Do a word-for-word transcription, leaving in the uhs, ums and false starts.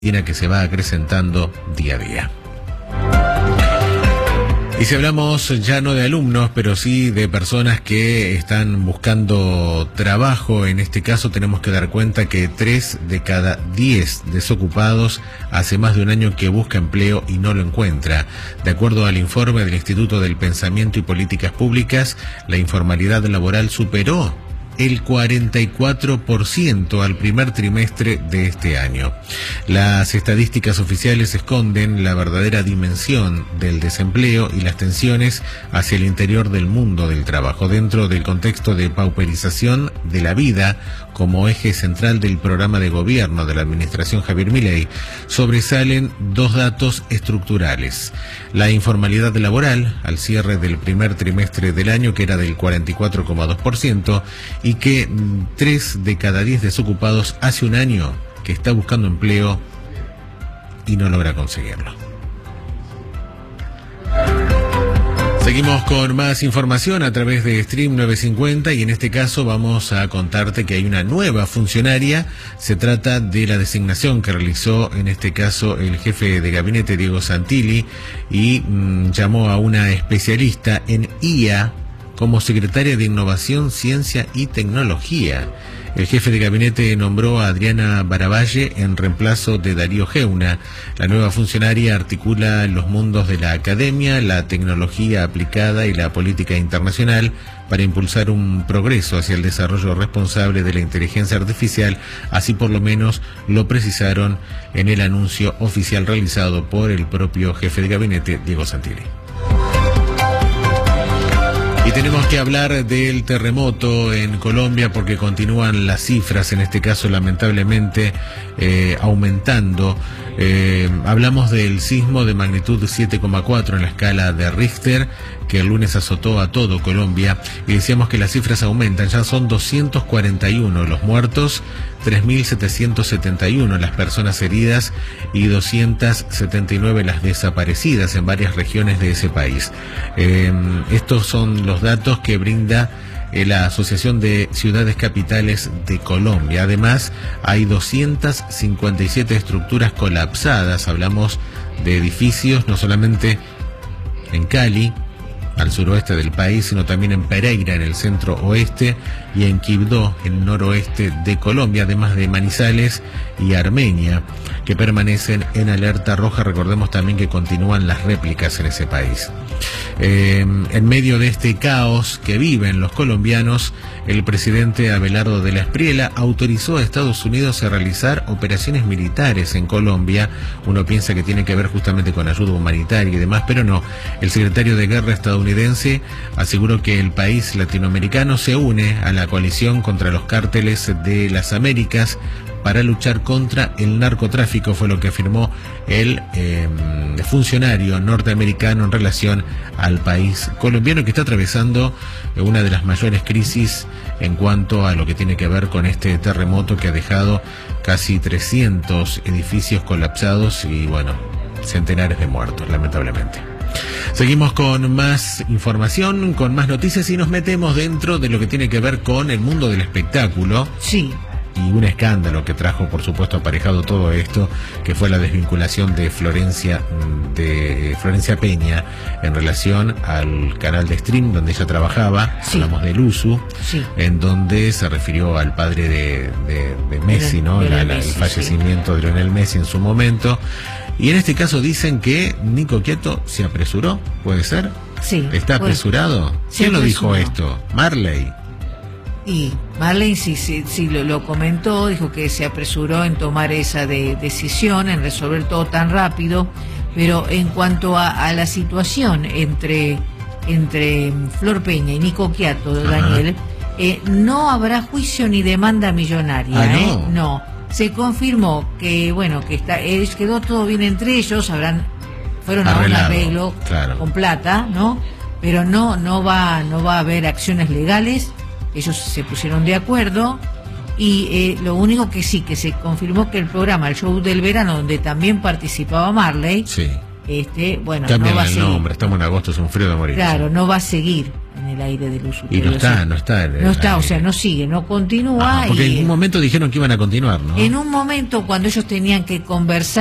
que se va acrecentando día a día. Y si hablamos ya no de alumnos, pero sí de personas que están buscando trabajo, en este caso tenemos que dar cuenta que tres de cada diez desocupados hace más de un año que busca empleo y no lo encuentra. De acuerdo al informe del Instituto del Pensamiento y Políticas Públicas, la informalidad laboral superó el cuarenta y cuatro por ciento al primer trimestre de este año. Las estadísticas oficiales esconden la verdadera dimensión del desempleo y las tensiones hacia el interior del mundo del trabajo. Dentro del contexto de pauperización de la vida como eje central del programa de gobierno de la administración Javier Milei, sobresalen dos datos estructurales. La informalidad laboral al cierre del primer trimestre del año, que era del cuarenta y cuatro coma dos por ciento, y que tres de cada diez desocupados hace un año que está buscando empleo y no logra conseguirlo. Seguimos con más información a través de Stream novecientos cincuenta y en este caso vamos a contarte que hay una nueva funcionaria. Se trata de la designación que realizó en este caso el jefe de gabinete Diego Santilli y mmm, llamó a una especialista en I A como secretaria de Innovación, Ciencia y Tecnología. El jefe de gabinete nombró a Adriana Baravalle en reemplazo de Darío Geuna. La nueva funcionaria articula los mundos de la academia, la tecnología aplicada y la política internacional para impulsar un progreso hacia el desarrollo responsable de la inteligencia artificial. Así por lo menos lo precisaron en el anuncio oficial realizado por el propio jefe de gabinete, Diego Santilli. Y tenemos que hablar del terremoto en Colombia porque continúan las cifras, en este caso lamentablemente eh, aumentando. Eh, hablamos del sismo de magnitud siete coma cuatro en la escala de Richter, que el lunes azotó a todo Colombia, y decíamos que las cifras aumentan, ya son doscientos cuarenta y uno los muertos, tres mil setecientos setenta y uno las personas heridas y doscientas setenta y nueve las desaparecidas en varias regiones de ese país. Eh, estos son los datos que brinda eh, la Asociación de Ciudades Capitales de Colombia. Además, hay doscientas cincuenta y siete estructuras colapsadas. Hablamos de edificios no solamente en Cali, al suroeste del país, sino también en Pereira, en el centro oeste, y en Quibdó, en el noroeste de Colombia, además de Manizales y Armenia, que permanecen en alerta roja. Recordemos también que continúan las réplicas en ese país. Eh, en medio de este caos que viven los colombianos, el presidente Abelardo de la Espriella autorizó a Estados Unidos a realizar operaciones militares en Colombia. Uno piensa que tiene que ver justamente con ayuda humanitaria y demás, pero no. El secretario de Guerra estadounidense aseguró que el país latinoamericano se une a la coalición contra los cárteles de las Américas para luchar contra el narcotráfico, fue lo que afirmó el eh, funcionario norteamericano en relación al país colombiano, que está atravesando una de las mayores crisis en cuanto a lo que tiene que ver con este terremoto que ha dejado casi trescientos edificios colapsados y, bueno, centenares de muertos, lamentablemente. Seguimos con más información, con más noticias y nos metemos dentro de lo que tiene que ver con el mundo del espectáculo. Sí. Y un escándalo que trajo, por supuesto, aparejado todo esto, que fue la desvinculación de Florencia de Florencia Peña en relación al canal de stream donde ella trabajaba. Sí. Hablamos del Usu, sí. En donde se refirió al padre de, de, de Messi, ¿no? La, la, el fallecimiento sí. de Lionel Messi en su momento. Y en este caso dicen que Nico Quiato se apresuró, ¿puede ser? Sí. ¿Está apresurado? ¿Quién lo dijo esto? ¿Marley? Y Marley sí, sí, sí lo, lo comentó, dijo que se apresuró en tomar esa de, decisión, en resolver todo tan rápido, pero en cuanto a, a la situación entre, entre Flor Peña y Nico Quiato, Daniel, eh, no habrá juicio ni demanda millonaria. ¿Ah, no? ¿eh? No. Se confirmó que, bueno, que está, eh, quedó todo bien entre ellos, habrán, fueron a un arreglo claro. con plata, ¿no? Pero no, no va, no va a haber acciones legales. Ellos se pusieron de acuerdo y eh, lo único que sí, que se confirmó que el programa, el show del verano, donde también participaba Marley, sí. este, bueno, Cambian no va a el seguir. nombre, estamos en agosto, es un frío de morir. Claro, no va a seguir en el aire del usuario. Y no está, no está. En el no está, aire. o sea, no sigue, no continúa. Ajá, porque y, en un momento dijeron que iban a continuar, ¿no? En un momento, cuando ellos tenían que conversar